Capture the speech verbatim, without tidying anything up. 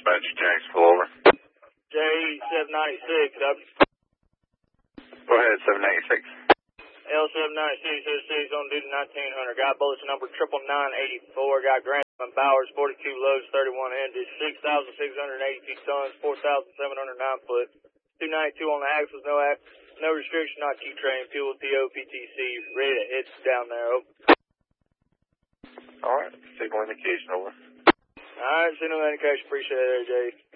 Dispatch, Jacksonville, over. J seven ninety-six, up. Go ahead, seven ninety-six. L seven ninety-six, oh six on duty nineteen hundred. Got bulletin number triple nine eighty-four. Got Grandson Bowers, forty-two loads, thirty-one engines, six thousand six hundred eighty-two tons, four thousand seven hundred nine foot. two ninety-two on the axles, no act, no restriction, not Q-train, fuel, T O, P T C, ready to hit down there, over. All right, signal indication, over. All right, signal indication, appreciate it, Jay.